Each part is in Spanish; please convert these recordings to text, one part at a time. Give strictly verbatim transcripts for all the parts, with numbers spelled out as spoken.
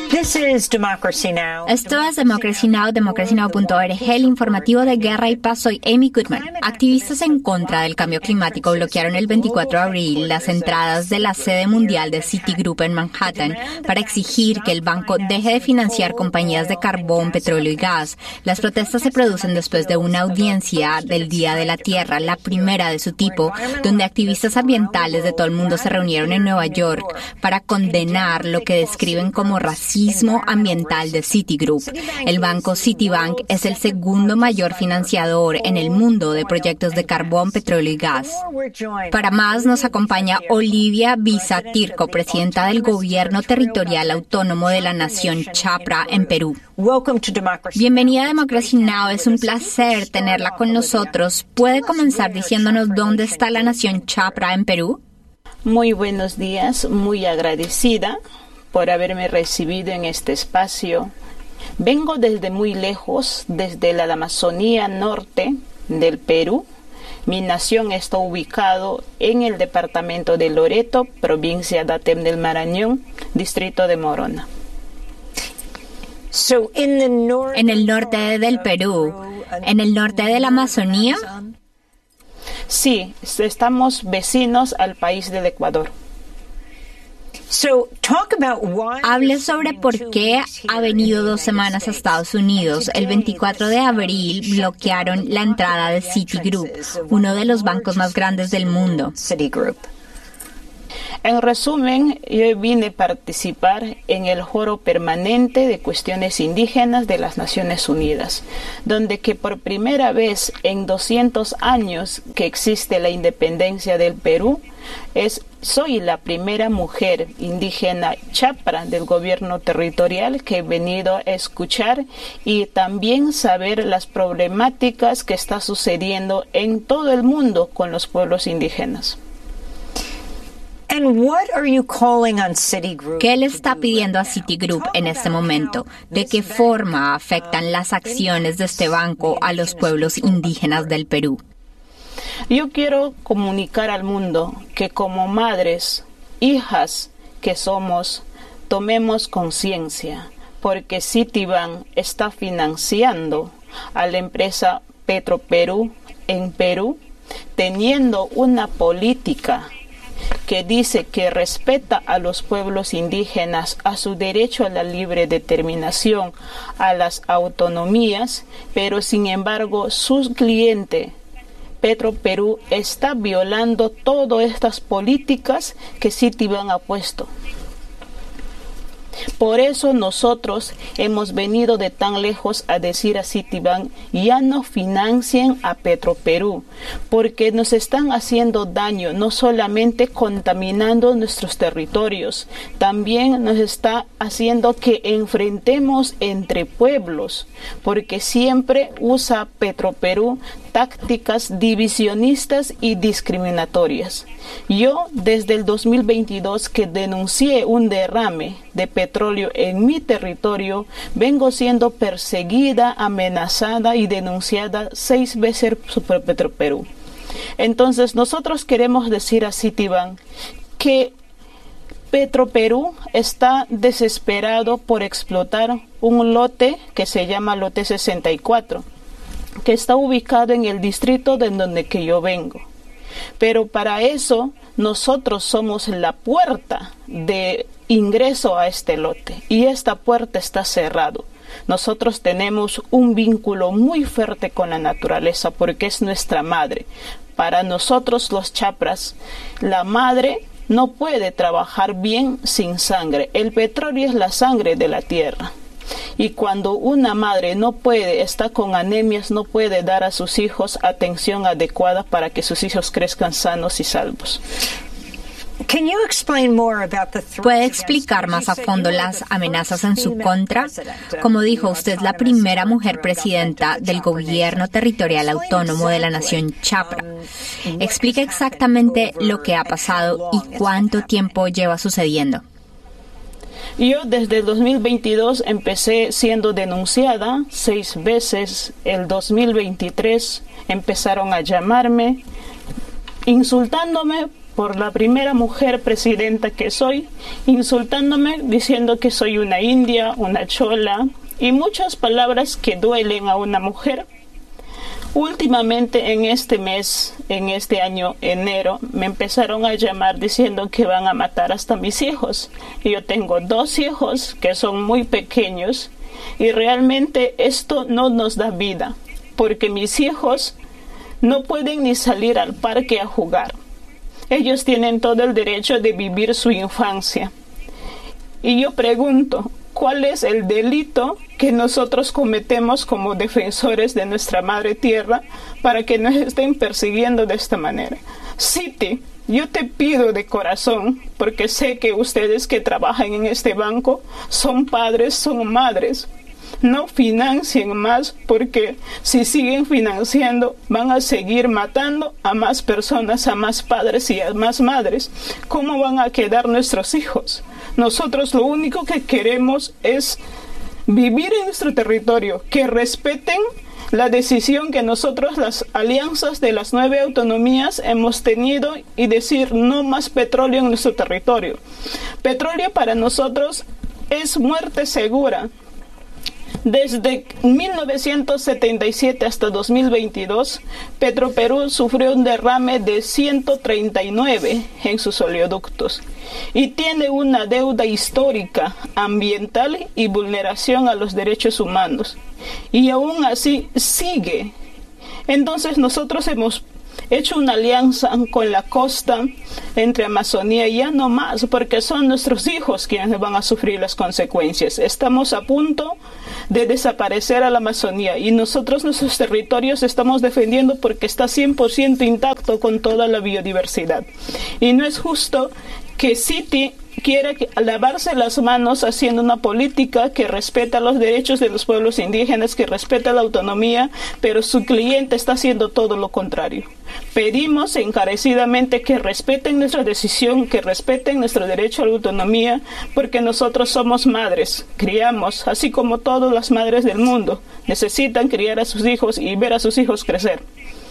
This is Democracy Now! Esto es Democracy Now!, democracy now punto org, el informativo de Guerra y Paz. Soy Amy Goodman. Activistas en contra del cambio climático bloquearon el veinticuatro de abril las entradas de la sede mundial de Citigroup en Manhattan para exigir que el banco deje de financiar compañías de carbón, petróleo y gas. Las protestas se producen después de una audiencia del Día de la Tierra, la primera de su tipo, donde activistas ambientales de todo el mundo se reunieron en Nueva York para condenar lo que describen como racismo ambiental de Citigroup. El banco Citibank es el segundo mayor financiador en el mundo de proyectos de carbón, petróleo y gas. Para más nos acompaña Olivia Visa Tirco, presidenta del Gobierno Territorial Autónomo de la Nación Chapra en Perú. Bienvenida a Democracy Now! Es un placer tenerla con nosotros. ¿Puede comenzar diciéndonos dónde está la Nación Chapra en Perú? Muy buenos días, muy agradecida por haberme recibido en este espacio. Vengo desde muy lejos, desde la Amazonía norte del Perú. Mi nación está ubicado en el departamento de Loreto, provincia de Atem del Marañón, distrito de Morona. En el norte del Perú, en el norte de la Amazonía. Sí, estamos vecinos al país del Ecuador. Hable sobre por qué ha venido dos semanas a Estados Unidos. El veinticuatro de abril bloquearon la entrada de Citigroup, uno de los bancos más grandes del mundo. En resumen, yo vine a participar en el Foro Permanente de Cuestiones Indígenas de las Naciones Unidas, donde que por primera vez en doscientos años que existe la independencia del Perú, es, soy la primera mujer indígena chapra del gobierno territorial que he venido a escuchar y también saber las problemáticas que está sucediendo en todo el mundo con los pueblos indígenas. ¿Qué le está pidiendo a Citigroup en este momento? ¿De qué forma afectan las acciones de este banco a los pueblos indígenas del Perú? Yo quiero comunicar al mundo que como madres, hijas que somos, tomemos conciencia, porque Citibank está financiando a la empresa Petroperú en Perú, teniendo una política que dice que respeta a los pueblos indígenas, a su derecho a la libre determinación, a las autonomías, pero sin embargo su cliente Petroperú está violando todas estas políticas que Citibank ha puesto. Por eso nosotros hemos venido de tan lejos a decir a Citibank, ya no financien a Petroperú, porque nos están haciendo daño, no solamente contaminando nuestros territorios, también nos está haciendo que enfrentemos entre pueblos, porque siempre usa Petroperú tácticas divisionistas y discriminatorias. Yo, desde el dos mil veintidós, que denuncié un derrame de petróleo en mi territorio, vengo siendo perseguida, amenazada y denunciada seis veces por Petroperú. Entonces, nosotros queremos decir a Citibank que Petroperú está desesperado por explotar un lote que se llama lote sesenta y cuatro, que está ubicado en el distrito de donde que yo vengo. Pero para eso nosotros somos la puerta de ingreso a este lote y esta puerta está cerrada. Nosotros tenemos un vínculo muy fuerte con la naturaleza porque es nuestra madre. Para nosotros los chapras, la madre no puede trabajar bien sin sangre. El petróleo es la sangre de la tierra. Y cuando una madre no puede, está con anemias, no puede dar a sus hijos atención adecuada para que sus hijos crezcan sanos y salvos. ¿Puede explicar más a fondo las amenazas en su contra? Como dijo, usted es la primera mujer presidenta del Gobierno Territorial Autónomo de la Nación Chapra. Explica exactamente lo que ha pasado y cuánto tiempo lleva sucediendo. Yo desde el dos mil veintidós empecé siendo denunciada seis veces. El dos mil veintitrés empezaron a llamarme, insultándome por la primera mujer presidenta que soy, insultándome, diciendo que soy una india, una chola y muchas palabras que duelen a una mujer. Últimamente en este mes, en este año enero, me empezaron a llamar diciendo que van a matar hasta mis hijos. Y yo tengo dos hijos que son muy pequeños y realmente esto no nos da vida, porque mis hijos no pueden ni salir al parque a jugar. Ellos tienen todo el derecho de vivir su infancia. Y yo pregunto, ¿cuál es el delito que nosotros cometemos como defensores de nuestra madre tierra para que nos estén persiguiendo de esta manera? Citi, yo te pido de corazón, porque sé que ustedes que trabajan en este banco son padres, son madres. No financien más, porque si siguen financiando van a seguir matando a más personas, a más padres y a más madres. ¿Cómo van a quedar nuestros hijos? Nosotros lo único que queremos es vivir en nuestro territorio, que respeten la decisión que nosotros, las alianzas de las nueve autonomías, hemos tenido y decir no más petróleo en nuestro territorio. Petróleo para nosotros es muerte segura. Desde mil novecientos setenta y siete hasta dos mil veintidós, Petroperú sufrió un derrame de ciento treinta y nueve en sus oleoductos y tiene una deuda histórica, ambiental y vulneración a los derechos humanos. Y aún así sigue. Entonces nosotros hemos hecho una alianza con la costa entre Amazonía y ya no más, porque son nuestros hijos quienes van a sufrir las consecuencias. Estamos a punto de desaparecer a la Amazonía y nosotros nuestros territorios estamos defendiendo porque está cien por ciento intacto con toda la biodiversidad. Y no es justo que Citi quiera lavarse las manos haciendo una política que respeta los derechos de los pueblos indígenas, que respeta la autonomía, pero su cliente está haciendo todo lo contrario. Pedimos encarecidamente que respeten nuestra decisión, que respeten nuestro derecho a la autonomía, porque nosotros somos madres, criamos, así como todas las madres del mundo, necesitan criar a sus hijos y ver a sus hijos crecer.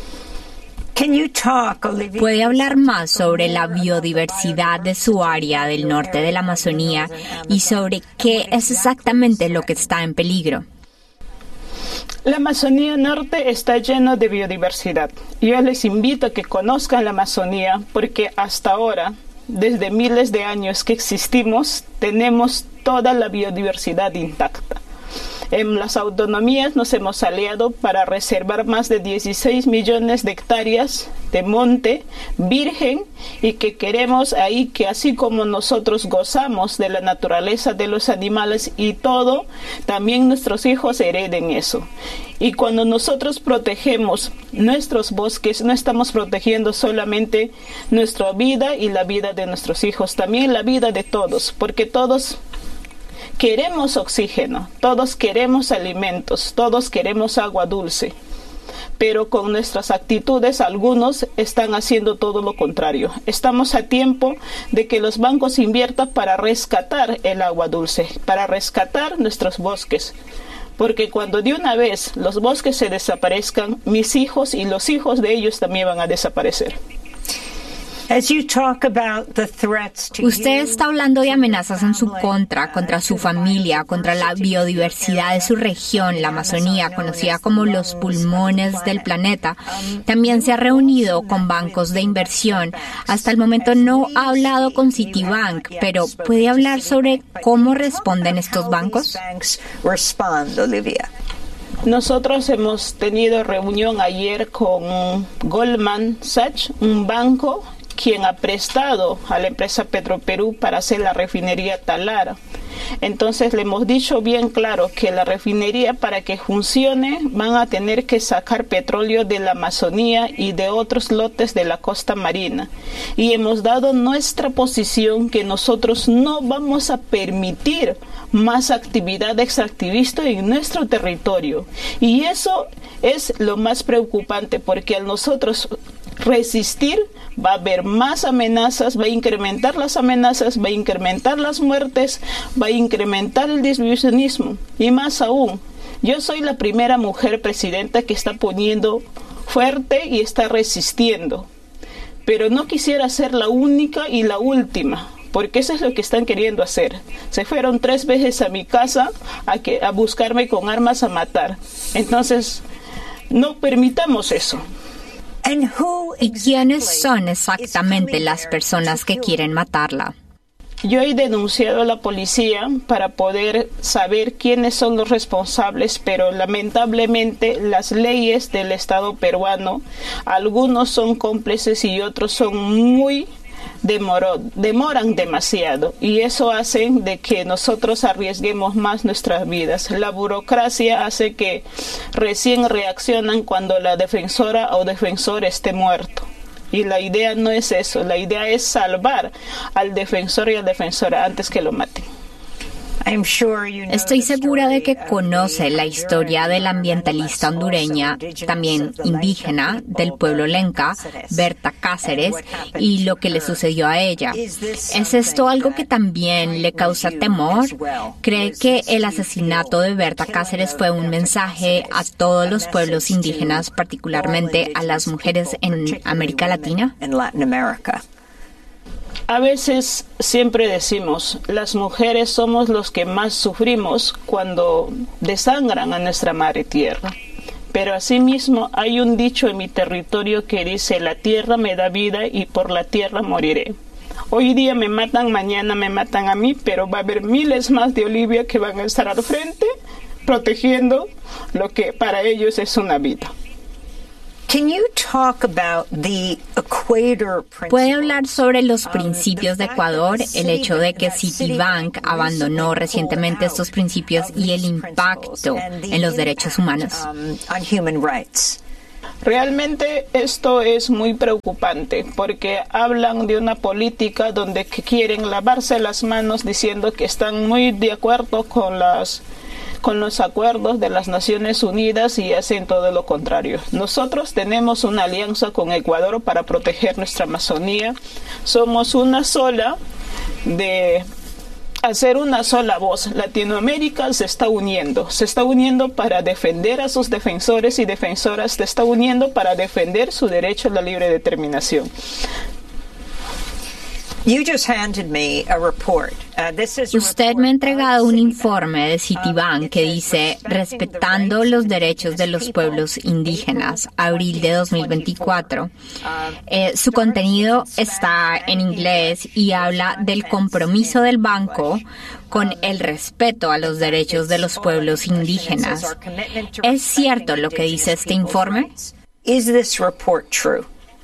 ¿Puede hablar más sobre la biodiversidad de su área del norte de la Amazonía y sobre qué es exactamente lo que está en peligro? La Amazonía Norte está llena de biodiversidad. Yo les invito a que conozcan la Amazonía porque hasta ahora, desde miles de años que existimos, tenemos toda la biodiversidad intacta. En las autonomías nos hemos aliado para reservar más de dieciséis millones de hectáreas de monte virgen y que queremos ahí que así como nosotros gozamos de la naturaleza de los animales y todo, también nuestros hijos hereden eso. Y cuando nosotros protegemos nuestros bosques, no estamos protegiendo solamente nuestra vida y la vida de nuestros hijos, también la vida de todos, porque todos queremos oxígeno, todos queremos alimentos, todos queremos agua dulce, pero con nuestras actitudes algunos están haciendo todo lo contrario. Estamos a tiempo de que los bancos inviertan para rescatar el agua dulce, para rescatar nuestros bosques, porque cuando de una vez los bosques se desaparezcan, mis hijos y los hijos de ellos también van a desaparecer. Usted está hablando de amenazas en su contra, contra su familia, contra la biodiversidad de su región, la Amazonía, conocida como los pulmones del planeta. También se ha reunido con bancos de inversión. Hasta el momento no ha hablado con Citibank, pero ¿puede hablar sobre cómo responden estos bancos? Nosotros hemos tenido reunión ayer con Goldman Sachs, un banco quien ha prestado a la empresa Petroperú para hacer la refinería Talara. Entonces le hemos dicho bien claro que la refinería, para que funcione, van a tener que sacar petróleo de la Amazonía y de otros lotes de la costa marina. Y hemos dado nuestra posición que nosotros no vamos a permitir más actividad extractivista en nuestro territorio. Y eso es lo más preocupante, porque al nosotros resistir va a haber más amenazas, va a incrementar las amenazas, va a incrementar las muertes, va a incrementar el disminucionismo. Y más aún, yo soy la primera mujer presidenta que está poniendo fuerte y está resistiendo. pero no quisiera ser la única y la última, porque eso es lo que están queriendo hacer. Se fueron tres veces a mi casa a, que, a buscarme con armas a matar. Entonces, no permitamos eso. ¿Y quiénes son exactamente las personas que quieren matarla? Yo he denunciado a la policía para poder saber quiénes son los responsables, pero lamentablemente las leyes del Estado peruano, algunos son cómplices y otros son muy demoró, demoran demasiado, y eso hace de que nosotros arriesguemos más nuestras vidas. La burocracia hace que recién reaccionan cuando la defensora o defensor esté muerto. Y la idea no es eso, la idea es salvar al defensor y a la defensora antes que lo maten. Estoy segura de que conoce la historia de la ambientalista hondureña, también indígena, del pueblo lenca, Berta Cáceres, y lo que le sucedió a ella. ¿Es esto algo que también le causa temor? ¿Cree que el asesinato de Berta Cáceres fue un mensaje a todos los pueblos indígenas, particularmente a las mujeres en América Latina? A veces siempre decimos, las mujeres somos los que más sufrimos cuando desangran a nuestra madre tierra. Pero asimismo hay un dicho en mi territorio que dice, la tierra me da vida y por la tierra moriré. Hoy día me matan, mañana me matan a mí, pero va a haber miles más de Olivia que van a estar al frente protegiendo lo que para ellos es una vida. ¿Puede hablar sobre los principios de Ecuador, el hecho de que Citibank abandonó recientemente estos principios y el impacto en los derechos humanos? Realmente esto es muy preocupante porque hablan de una política donde quieren lavarse las manos diciendo que están muy de acuerdo con las con los acuerdos de las Naciones Unidas y hacen todo lo contrario. Nosotros tenemos una alianza con Ecuador para proteger nuestra Amazonía. Somos una sola de hacer una sola voz. Latinoamérica se está uniendo, se está uniendo para defender a sus defensores y defensoras, se está uniendo para defender su derecho a la libre determinación. Usted me ha entregado un informe de Citibank que dice respetando los derechos de los pueblos indígenas, abril de dos mil veinticuatro. Eh, su contenido está en inglés y habla del compromiso del banco con el respeto a los derechos de los pueblos indígenas. ¿Es cierto lo que dice este informe? Is this report true?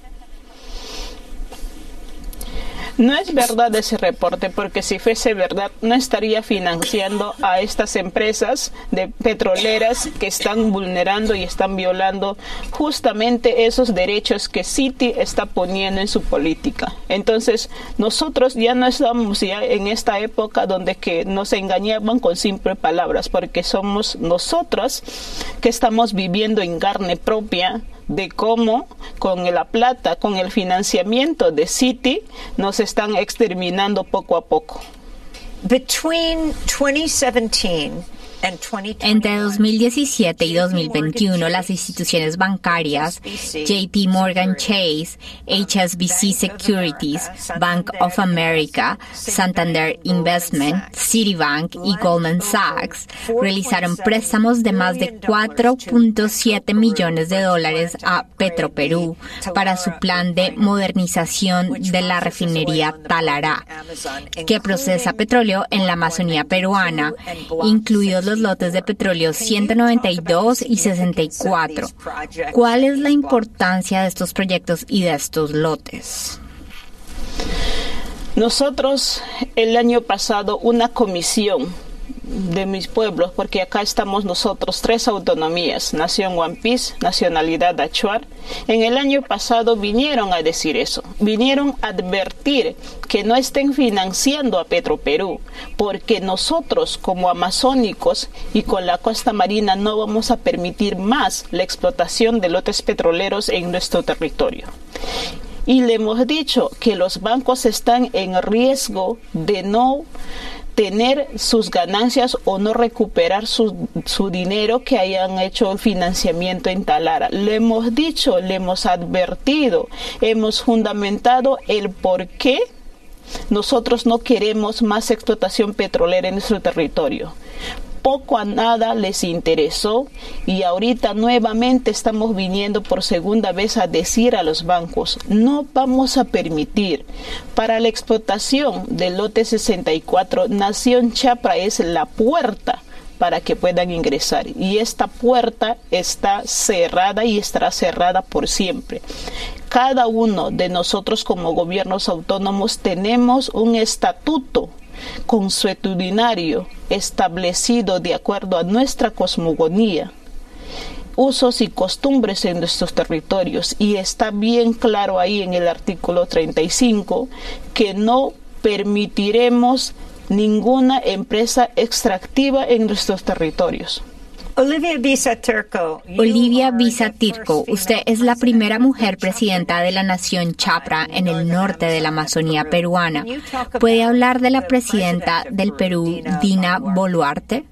No es verdad ese reporte, porque si fuese verdad no estaría financiando a estas empresas de petroleras que están vulnerando y están violando justamente esos derechos que Citi está poniendo en su política. Entonces nosotros ya no estamos ya en esta época donde que nos engañaban con simples palabras, porque somos nosotros que estamos viviendo en carne propia de cómo con la plata, con el financiamiento de Citi, nos están exterminando poco a poco. Between twenty seventeen Entre dos mil diecisiete y dos mil veintiuno, las instituciones bancarias J P Morgan Chase, H S B C Securities, Bank of America, Santander Investment, Citibank y Goldman Sachs realizaron préstamos de más de cuatro punto siete millones de dólares a Petroperú para su plan de modernización de la refinería Talará, que procesa petróleo en la Amazonía peruana, incluidos los lotes de petróleo ciento noventa y dos y sesenta y cuatro. ¿Cuál es la importancia de estos proyectos y de estos lotes? Nosotros el año pasado una comisión de mis pueblos, porque acá estamos nosotros, tres autonomías, Nación One Piece, Nacionalidad Achuar, en el año pasado vinieron a decir eso, vinieron a advertir que no estén financiando a Petroperú, porque nosotros como amazónicos y con la costa marina no vamos a permitir más la explotación de lotes petroleros en nuestro territorio. Y le hemos dicho que los bancos están en riesgo de no tener sus ganancias o no recuperar su, su dinero que hayan hecho el financiamiento en Talara. Le hemos dicho, le hemos advertido, hemos fundamentado el por qué nosotros no queremos más explotación petrolera en nuestro territorio. Poco a nada les interesó y ahorita nuevamente estamos viniendo por segunda vez a decir a los bancos, no vamos a permitir. Para la explotación del lote sesenta y cuatro, Nación Chapra es la puerta para que puedan ingresar y esta puerta está cerrada y estará cerrada por siempre. Cada uno de nosotros como gobiernos autónomos tenemos un estatuto consuetudinario establecido de acuerdo a nuestra cosmogonía, usos y costumbres en nuestros territorios, y está bien claro ahí en el artículo treinta y cinco que no permitiremos ninguna empresa extractiva en nuestros territorios. Olivia Bisa-Tirko. Olivia Bisa-Tirko, usted es la primera mujer presidenta de la Nación Chapra en el norte de la Amazonía peruana. ¿Puede hablar de la presidenta del Perú, Dina Boluarte?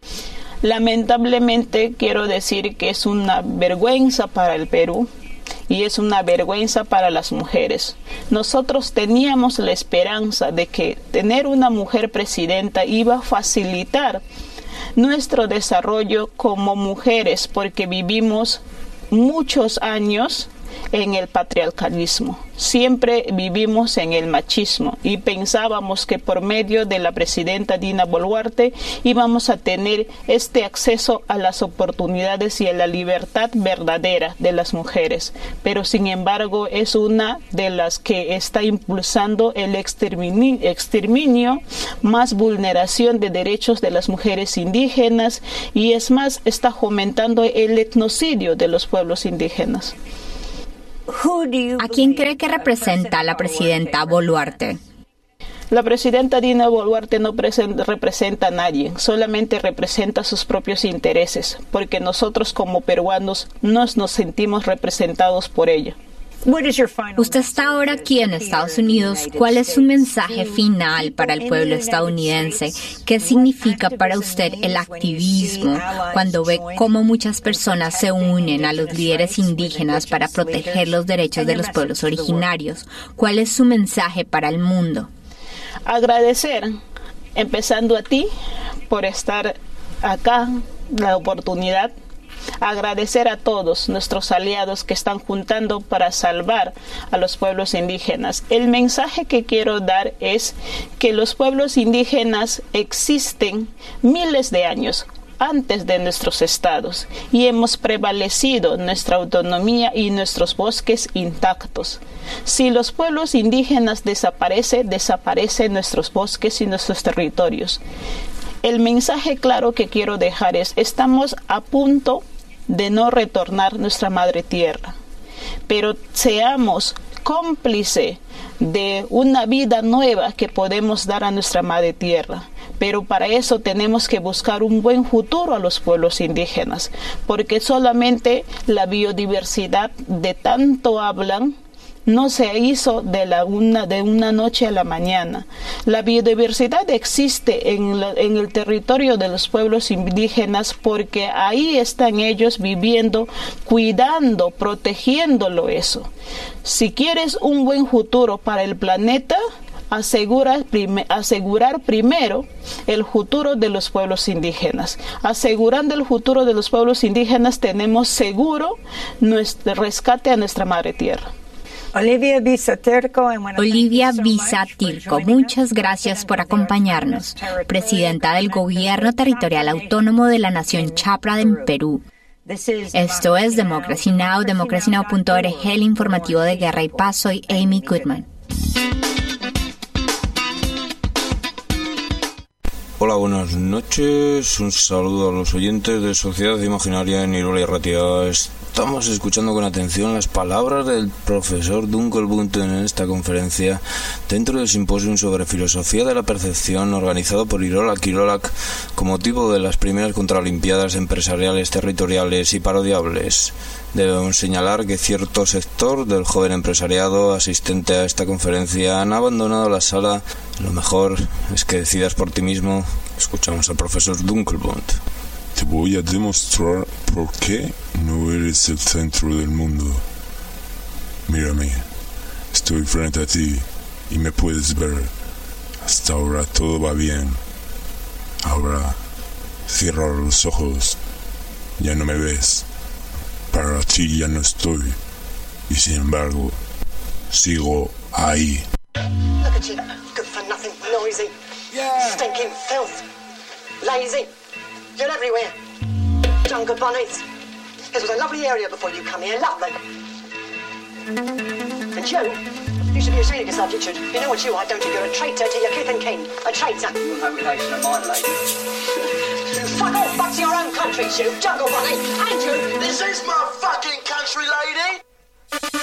Lamentablemente quiero decir que es una vergüenza para el Perú y es una vergüenza para las mujeres. Nosotros teníamos la esperanza de que tener una mujer presidenta iba a facilitar nuestro desarrollo como mujeres, porque vivimos muchos años en el patriarcalismo. Siempre vivimos en el machismo y pensábamos que por medio de la presidenta Dina Boluarte íbamos a tener este acceso a las oportunidades y a la libertad verdadera de las mujeres. Pero sin embargo es una de las que está impulsando el exterminio, exterminio, más vulneración de derechos de las mujeres indígenas y es más, está fomentando el etnocidio de los pueblos indígenas. ¿A quién cree que representa la presidenta Boluarte? La presidenta Dina Boluarte no representa a nadie, solamente representa sus propios intereses, porque nosotros como peruanos no nos sentimos representados por ella. Usted está ahora aquí en Estados Unidos. ¿Cuál es su mensaje final para el pueblo estadounidense? ¿Qué significa para usted el activismo cuando ve cómo muchas personas se unen a los líderes indígenas para proteger los derechos de los pueblos originarios? ¿Cuál es su mensaje para el mundo? Agradecer, empezando a ti, por estar acá, la oportunidad. Agradecer a todos nuestros aliados que están juntando para salvar a los pueblos indígenas. El mensaje que quiero dar es que los pueblos indígenas existen miles de años antes de nuestros estados y hemos prevalecido nuestra autonomía y nuestros bosques intactos. Si los pueblos indígenas desaparecen, desaparecen nuestros bosques y nuestros territorios. El mensaje claro que quiero dejar es: estamos a punto de no retornar nuestra madre tierra, pero seamos cómplice de una vida nueva que podemos dar a nuestra madre tierra. Pero para eso tenemos que buscar un buen futuro a los pueblos indígenas, porque solamente la biodiversidad de tanto hablan no se hizo de, la una, de una noche a la mañana. La biodiversidad existe en, la, en el territorio de los pueblos indígenas porque ahí están ellos viviendo, cuidando, protegiéndolo eso. Si quieres un buen futuro para el planeta, Asegura, prime, asegurar primero el futuro de los pueblos indígenas. Asegurando el futuro de los pueblos indígenas, tenemos seguro nuestro rescate a nuestra madre tierra. Olivia Bisa-Tirko, Olivia Bisa-Tirko, muchas gracias por acompañarnos, presidenta del Gobierno Territorial Autónomo de la Nación Chapra en Perú. Esto es Democracy Now!, democracy now punto org, el informativo de Guerra y Paz. Soy Amy Goodman. Hola, buenas noches. Un saludo a los oyentes de Sociedad Imaginaria en Irola y Ratia. Estamos escuchando con atención las palabras del profesor Dunkelbunt en esta conferencia dentro del simposio sobre filosofía de la percepción organizado por Irola Kirolak con motivo de las primeras contraolimpiadas empresariales, territoriales y parodiables. Debemos señalar que cierto sector del joven empresariado asistente a esta conferencia han abandonado la sala. Lo mejor es que decidas por ti mismo. Escuchamos al profesor Dunkelbunt. Te voy a demostrar por qué no eres el centro del mundo. Mírame, estoy frente a ti y me puedes ver. Hasta ahora todo va bien. Ahora, cierra los ojos. Ya no me ves. Para ti ya no estoy. Y sin embargo, sigo ahí. Look at you, good for nothing, noisy, yeah. Stinking filth, lazy. You're everywhere. Jungle bunnies. This was a lovely area before you come here, lovely. And you, you should be ashamed of yourself, Richard. You know what you are, don't you? You're a traitor to your kith and kin. A traitor. You're no relation of mine, lady. Fuck off back to your own country, you jungle bunny. And you. This is my fucking country, lady.